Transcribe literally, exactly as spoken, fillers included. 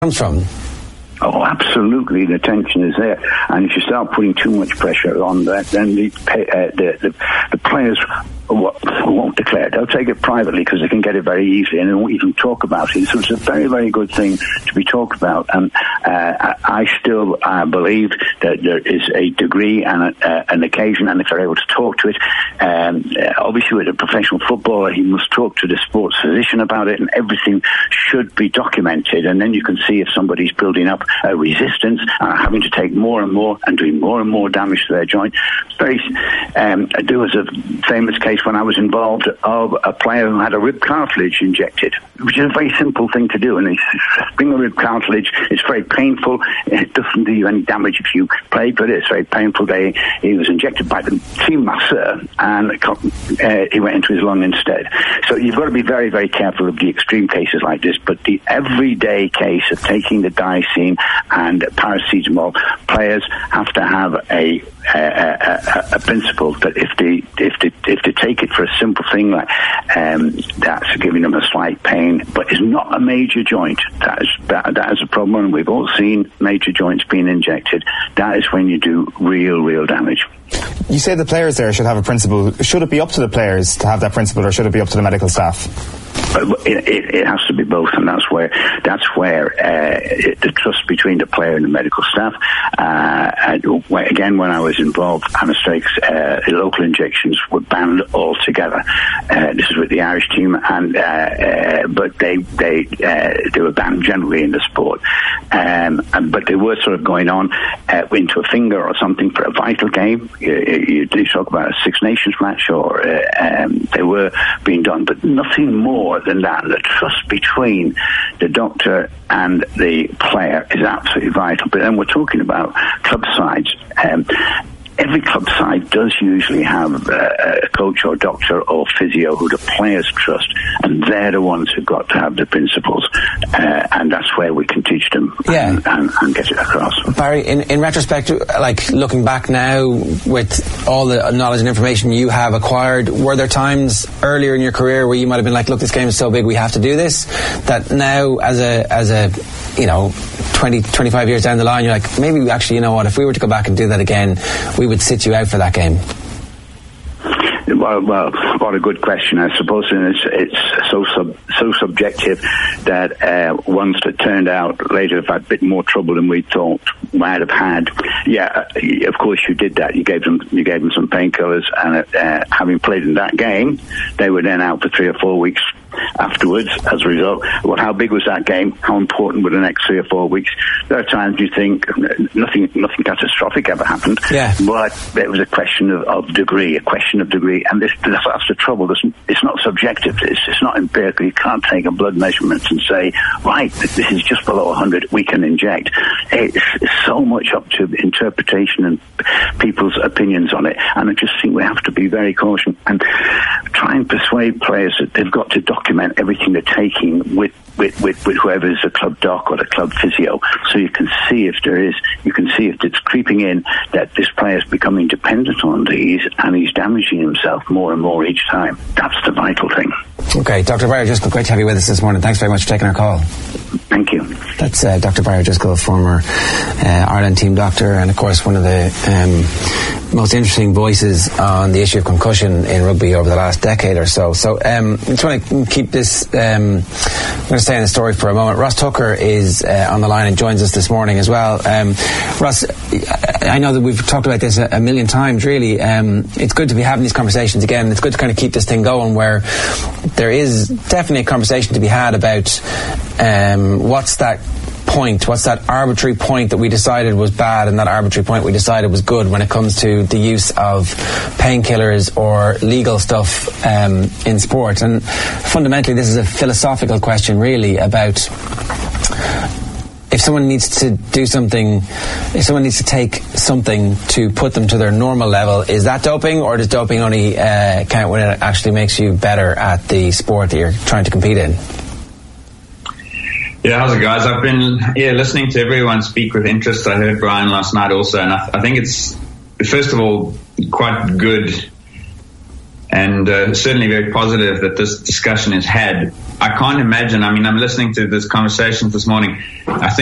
comes from. Oh, absolutely. The tension is there, and if you start putting too much pressure on that, then the uh, the, the, the players won't declare. They'll take it privately because they can get it very easily, and they won't even talk about it. So it's a very, very good thing to be talked about. And uh, I still uh, believe that there is a degree and a, uh, an occasion, and if they're able to talk to it, um, obviously with a professional footballer, he must talk to the sports physician about it, and everything should be documented. And then you can see if somebody's building up a resistance and having to take more and more and doing more and more damage to their joint. It's very. Um, there was a famous case when I was involved of a player who had a rib cartilage injected, which is a very simple thing to do. And it's bring a rib cartilage. It's very painful. It doesn't do you any damage if you play, but it's very painful. They, he was injected by the team masseur, and uh, he went into his lung instead. So you've got to be very, very careful of the extreme cases like this. But the everyday case of taking the Diasine and paracetamol, players have to have a a, a, a principle that if they if they if they take it for a simple thing like um, that's giving them a slight pain, but it's not a major joint. That is that, that is a problem, and we've all seen major joints being injected. That is when you do real, real damage. You say the players there should have a principle. Should it be up to the players to have that principle, or should it be up to the medical staff? It, it, it has to be both, and that's where that's where uh, it, the trust between the player and the medical staff. Uh, and again, when I was involved, anaesthetics, uh, local injections were banned altogether. Uh, this is with the Irish team, and uh, uh, but they they uh, they were banned generally in the sport. Um, and, but they were sort of going on uh, into a finger or something for a vital game. You, you, you talk about a Six Nations match, or uh, um, they were being done, but nothing more than that. The trust between the doctor and the player is absolutely vital. But then we're talking about club sides. Um, Every club side does usually have uh, a coach or doctor or physio who the players trust, and they're the ones who've got to have the principles, uh, and that's where we can teach them yeah. and, and, and get it across. Barry, in, in retrospect, like looking back now with all the knowledge and information you have acquired, were there times earlier in your career where you might have been like, look, this game is so big, we have to do this, that now as a, as a you know, twenty, twenty-five years down the line, you're like, maybe actually, you know what, if we were to go back and do that again, we would sit you out for that game? Well, well, what a good question. I suppose it's, it's so sub, so subjective that uh, ones that turned out later have had a bit more trouble than we thought might have had. Yeah, of course you did that. You gave them you gave them some painkillers, and uh, having played in that game, they were then out for three or four weeks afterwards as a result. Well, how big was that game? How important were the next three or four weeks? There are times you think nothing nothing catastrophic ever happened, yeah. but it was a question of, of degree, a question of degree, and this, that's the trouble. It's not subjective. It's, it's not empirical. You can't take a blood measurement and say, right, this is just below one hundred, we can inject. It's, it's so much up to interpretation and people's opinions on it, and I just think we have to be very cautious and try and persuade players that they've got to document document everything they're taking with, with, with, with whoever is a club doc or the club physio, so you can see if there is, you can see if it's creeping in that this player is becoming dependent on these and he's damaging himself more and more each time. That's the vital thing. Okay, Doctor Barry O'Driscoll, great to have you with us this morning. Thanks very much for taking our call. Thank you. That's uh, Doctor Barry O'Driscoll, former uh, Ireland team doctor, and of course one of the um, most interesting voices on the issue of concussion in rugby over the last decade or so. So um, I just want to keep this, um, I'm going to stay in the story for a moment. Ross Tucker is uh, on the line and joins us this morning as well. Um, Ross, I know that we've talked about this a, a million times, really. Um, it's good to be having these conversations again. It's good to kind of keep this thing going where there is definitely a conversation to be had about um, what's that point, what's that arbitrary point that we decided was bad and that arbitrary point we decided was good when it comes to the use of painkillers or legal stuff um, in sport. And fundamentally this is a philosophical question really about if someone needs to do something, if someone needs to take something to put them to their normal level, is that doping, or does doping only uh, count when it actually makes you better at the sport that you're trying to compete in? Yeah, how's it, guys? I've been yeah listening to everyone speak with interest. I heard Brian last night also, and I, I think it's, first of all, quite good and uh, certainly very positive that this discussion is had, I can't imagine. I mean, I'm listening to this conversation this morning. I think